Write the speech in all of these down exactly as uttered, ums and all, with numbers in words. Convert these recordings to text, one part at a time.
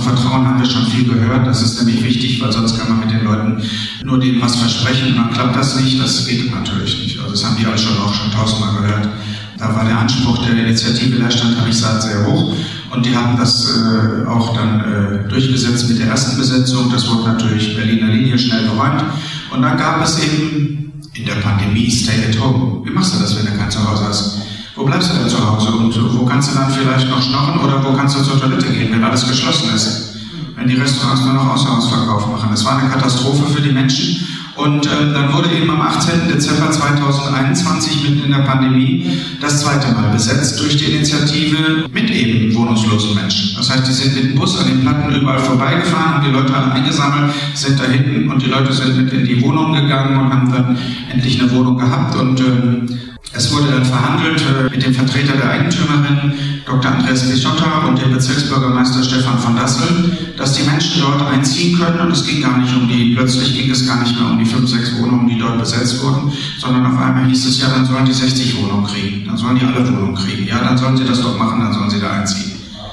Vertrauen haben wir schon viel gehört. Das ist nämlich wichtig, weil sonst kann man mit den Leuten nur denen was versprechen und dann klappt das nicht. Das geht natürlich nicht. Also das haben die alle schon auch schon tausendmal gehört. Da war der Anspruch der Initiative Leerstand, habe ich gesagt, sehr hoch. Und die haben das äh, auch dann äh, durchgesetzt mit der ersten Besetzung. Das wurde natürlich Berliner Linie schnell geräumt. Und dann gab es eben in der Pandemie Stay at Home. Wie machst du das, wenn du kein Zuhause hast? Wo bleibst du denn zu Hause? Und wo kannst du dann vielleicht noch schnorren oder wo kannst du zur Toilette gehen, wenn alles geschlossen ist? Wenn die Restaurants nur noch Außerhausverkauf machen. Das war eine Katastrophe für die Menschen. Und äh, dann wurde eben am achtzehnten Dezember zweitausendeinundzwanzig, mitten in der Pandemie, das zweite Mal besetzt durch die Initiative mit eben wohnungslosen Menschen. Das heißt, die sind mit dem Bus an den Platten überall vorbeigefahren, haben die Leute alle eingesammelt, sind da hinten und die Leute sind mit in die Wohnung gegangen und haben dann endlich eine Wohnung gehabt. Und äh, es wurde dann verhandelt äh, mit dem Vertreter der Eigentümerin, Doktor Andreas Pichotta, und dem Bezirksbürgermeister Stefan von Dassel, dass die Menschen dort einziehen können. Und es ging gar nicht um die, plötzlich ging es gar nicht mehr um die fünf, sechs Wohnungen, die dort besetzt wurden, sondern auf einmal hieß es, ja, dann sollen die sechzig Wohnungen kriegen, dann sollen die alle Wohnungen kriegen. Ja, dann sollen sie das doch machen, dann sollen sie da einziehen.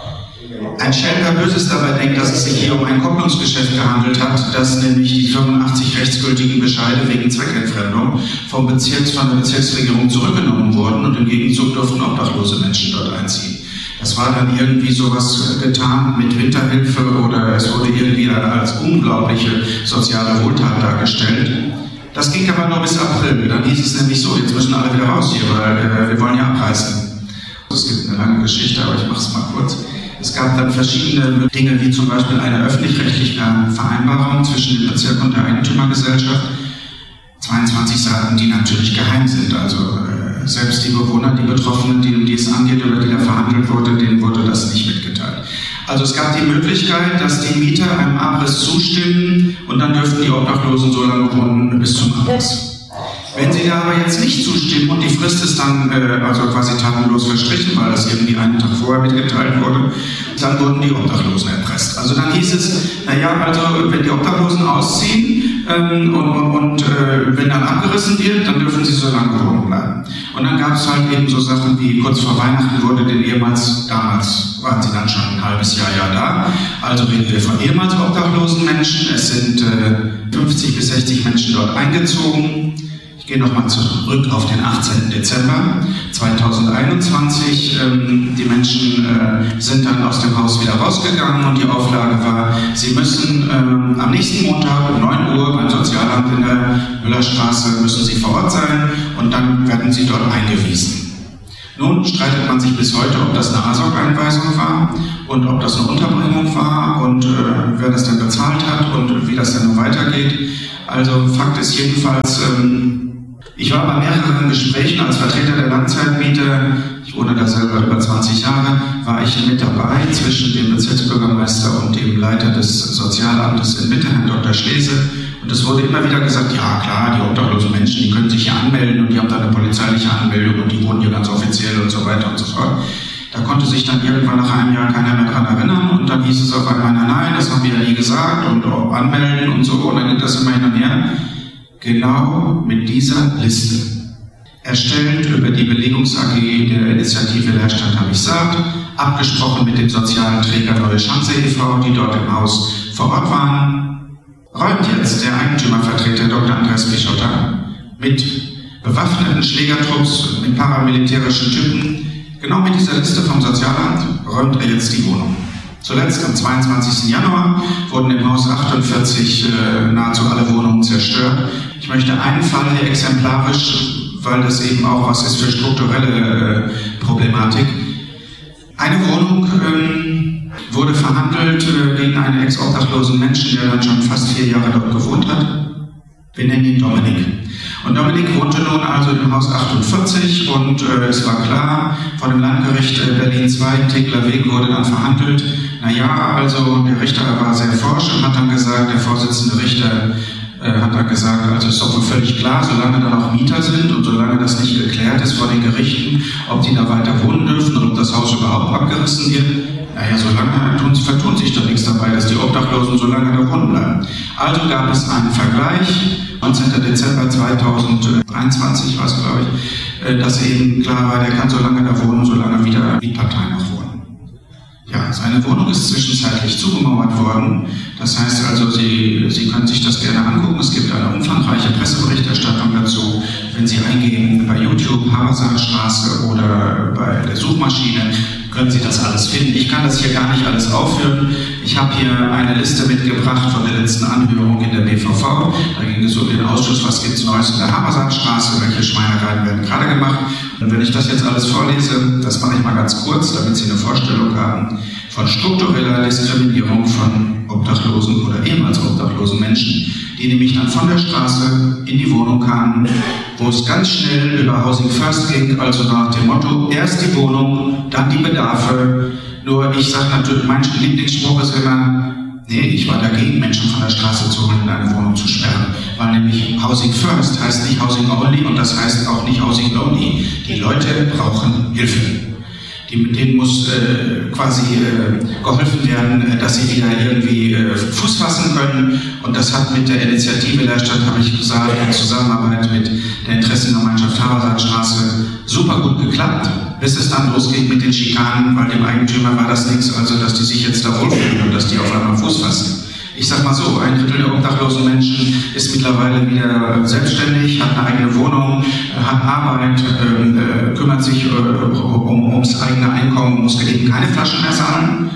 Ein Schelm, der Böses dabei denkt, dass es sich hier um ein Kopplungsgeschäft gehandelt hat, dass nämlich die fünfundachtzig rechtsgültigen Bescheide wegen Zweckentfremdung vom Bezirks, von der Bezirksregierung zurückgenommen wurden und im Gegenzug durften obdachlose Menschen dort einziehen. Das war dann irgendwie sowas getan mit Winterhilfe oder es wurde irgendwie als unglaubliche soziale Wohltat dargestellt. Das ging aber nur bis April. Dann hieß es nämlich so, jetzt müssen alle wieder raus hier, weil äh, wir wollen ja abreißen. Es gibt eine lange Geschichte, aber ich mache es mal kurz. Es gab dann verschiedene Dinge, wie zum Beispiel eine öffentlich-rechtliche Vereinbarung zwischen dem Bezirk und der Eigentümergesellschaft. zweiundzwanzig Seiten, die natürlich geheim sind. Also äh, selbst die Bewohner, die Betroffenen, die, um die es angeht, über die da verhandelt wurde, denen wurde das nicht mitgeteilt. Also es gab die Möglichkeit, dass die Mieter einem Abriss zustimmen und dann dürften die Obdachlosen so lange wohnen bis zum Abriss. Wenn sie da aber jetzt nicht zustimmen und die Frist ist dann äh, also quasi tatenlos verstrichen, weil das irgendwie einen Tag vorher mitgeteilt wurde, dann wurden die Obdachlosen erpresst. Also dann hieß es, naja, also wenn die Obdachlosen ausziehen ähm, und, und, und äh, wenn dann abgerissen wird, dann dürfen sie so lange wohnen bleiben. Und dann gab es halt eben so Sachen wie, kurz vor Weihnachten wurde den ehemals, damals waren sie dann schon ein halbes Jahr ja da, also reden wir von ehemals obdachlosen Menschen. Es sind äh, fünfzig bis sechzig Menschen dort eingezogen. Ich gehe nochmal zurück auf den achtzehnten Dezember zweitausendeinundzwanzig. Ähm, die Menschen äh, sind dann aus dem Haus wieder rausgegangen und die Auflage war, sie müssen ähm, am nächsten Montag um neun Uhr beim Sozialamt in der Müllerstraße müssen sie vor Ort sein und dann werden sie dort eingewiesen. Nun streitet man sich bis heute, ob das eine A S O G-Einweisung war und ob das eine Unterbringung war und äh, wer das denn bezahlt hat und wie das dann nun weitergeht. Also Fakt ist jedenfalls, ähm, ich war bei mehreren Gesprächen als Vertreter der Langzeitmieter, ich wohne da selber über zwanzig Jahre, war ich mit dabei zwischen dem Bezirksbürgermeister und dem Leiter des Sozialamtes in Mitte, Herrn Doktor Schlese. Und es wurde immer wieder gesagt, ja klar, die obdachlosen Menschen, die können sich hier anmelden und die haben da eine polizeiliche Anmeldung und die wohnen hier ganz offiziell und so weiter und so fort. Da konnte sich dann irgendwann nach einem Jahr keiner mehr dran erinnern und dann hieß es auf einmal, nein, das haben wir ja nie gesagt und auch anmelden und so und dann geht das immer hin und her. Genau mit dieser Liste, erstellt über die Belegungs-A G der Initiative Leerstand, habe ich gesagt, abgesprochen mit dem sozialen Träger Neue Chance e V, die dort im Haus vor Ort waren, räumt jetzt der Eigentümervertreter Doktor Andreas Pichotta mit bewaffneten Schlägertrupps, mit paramilitärischen Typen, genau mit dieser Liste vom Sozialamt räumt er jetzt die Wohnung. Zuletzt am zweiundzwanzigsten Januar wurden im Haus achtundvierzig äh, nahezu alle Wohnungen zerstört. Ich möchte einen Fall hier exemplarisch, weil das eben auch was ist für strukturelle äh, Problematik. Eine Wohnung ähm, wurde verhandelt äh, gegen einen ex-obdachlosen Menschen, der dann schon fast vier Jahre dort gewohnt hat. Wir nennen ihn Dominik. Und Dominik wohnte nun also im Haus achtundvierzig und äh, es war klar, vor dem Landgericht äh, Berlin zwei, Tegeler Weg, wurde dann verhandelt. Naja, also der Richter war sehr forsch und hat dann gesagt, der Vorsitzende Richter äh, hat dann gesagt, also ist doch wohl völlig klar, solange da noch Mieter sind und solange das nicht geklärt ist vor den Gerichten, ob die da weiter wohnen dürfen und ob das Haus überhaupt abgerissen wird, naja, solange tun, vertun sich doch nichts dabei, dass die Obdachlosen so lange da wohnen bleiben. Also gab es einen Vergleich, neunzehnten Dezember zweitausenddreiundzwanzig war es, glaube ich, dass eben klar war, der kann so lange da wohnen, solange wieder die Partei noch wohnen. Ja, seine Wohnung ist zwischenzeitlich zugemauert worden. Das heißt also, Sie, Sie können sich das gerne angucken. Es gibt eine umfangreiche Presseberichterstattung dazu. Wenn Sie eingeben bei YouTube, Habersaatstraße oder bei der Suchmaschine, können Sie das alles finden. Ich kann das hier gar nicht alles aufführen. Ich habe hier eine Liste mitgebracht von der letzten Anhörung in der B V V. Da ging es um den Ausschuss, was gibt es Neues in der Habersaatstraße, welche Schweinereien werden gerade gemacht. Und wenn ich das jetzt alles vorlese, das mache ich mal ganz kurz, damit Sie eine Vorstellung haben von struktureller Diskriminierung von Obdachlosen oder ehemals obdachlosen Menschen, die nämlich dann von der Straße in die Wohnung kamen, wo es ganz schnell über Housing First ging, also nach dem Motto, erst die Wohnung, dann die Bedarfe. Nur ich sage natürlich, mein Lieblingsspruch ist immer, nee, ich war dagegen, Menschen von der Straße zu holen, in eine Wohnung zu sperren. Weil nämlich Housing First heißt nicht Housing Only und das heißt auch nicht Housing Lonely. Die Leute brauchen Hilfe. Die, mit denen muss äh, quasi äh, geholfen werden, äh, dass sie wieder irgendwie äh, Fuß fassen können. Und das hat mit der Initiative Leerstand, habe ich gesagt, in Zusammenarbeit mit der Interessengemeinschaft Habersaatstraße super gut geklappt, bis es dann losging mit den Schikanen, weil dem Eigentümer war das nichts, also dass die sich jetzt da wohlfühlen und dass die auf einmal Fuß fassen. Ich sag mal so, ein Drittel der obdachlosen Menschen ist mittlerweile wieder selbstständig, hat eine eigene Wohnung, hat Arbeit, äh, kümmert sich äh, um, ums eigene Einkommen, muss eben keine Flaschen mehr zahlen.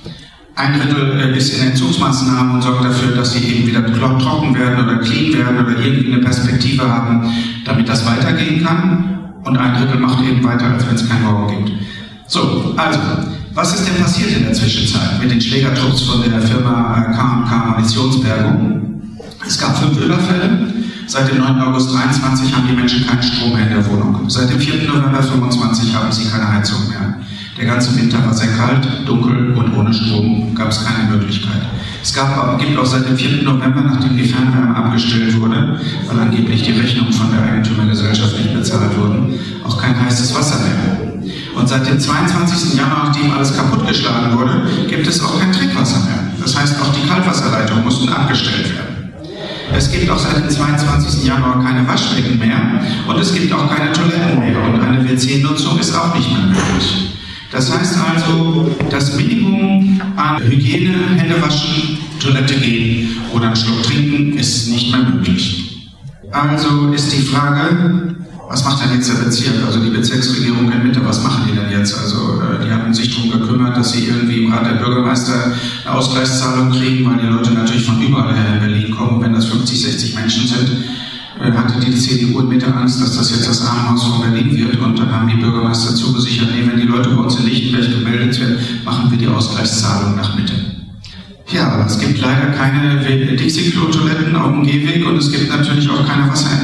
Ein Drittel äh, ist in Entzugsmaßnahmen und sorgt dafür, dass sie eben wieder trocken werden oder clean werden oder irgendwie eine Perspektive haben, damit das weitergehen kann. Und ein Drittel macht eben weiter, als wenn es kein Morgen gibt. So, also, was ist denn passiert in der Zwischenzeit mit den Schlägertrupps von der Firma K und K Munitionsbergung? Es gab fünf Überfälle. Seit dem neunten August dreiundzwanzig haben die Menschen keinen Strom mehr in der Wohnung. Seit dem vierten November fünfundzwanzig haben sie keine Heizung mehr. Der ganze Winter war sehr kalt, dunkel und ohne Strom gab es keine Möglichkeit. Es gab, gibt auch seit dem vierten November, nachdem die Fernwärme abgestellt wurde, weil angeblich die Rechnungen von der Eigentümergesellschaft nicht bezahlt wurden, auch kein heißes Wasser mehr. Und seit dem zweiundzwanzigsten Januar, nachdem alles kaputtgeschlagen wurde, gibt es auch kein Trinkwasser mehr. Das heißt, auch die Kaltwasserleitungen mussten abgestellt werden. Es gibt auch seit dem zweiundzwanzigsten Januar keine Waschbecken mehr und es gibt auch keine Toiletten mehr und eine W C-Nutzung ist auch nicht mehr möglich. Das heißt also, das Minimum an Hygiene, Hände waschen, Toilette gehen oder einen Schluck trinken ist nicht mehr möglich. Also ist die Frage, was macht denn jetzt der Bezirk, also die Bezirksregierung in Mitte, was machen die denn jetzt? Also äh, die hatten sich darum gekümmert, dass sie irgendwie im Rat der Bürgermeister eine Ausgleichszahlung kriegen, weil die Leute natürlich von überall her in Berlin kommen. Und wenn das fünfzig, sechzig Menschen sind, äh, hatte die C D U in Mitte Angst, dass das jetzt das Armenhaus von Berlin wird. Und dann haben die Bürgermeister zugesichert, nee, wenn die Leute bei uns in Lichtenberg gemeldet werden, machen wir die Ausgleichszahlung nach Mitte. Ja, aber es gibt leider keine Dixie-Klo-Toiletten auf dem Gehweg und es gibt natürlich auch keine Wasser.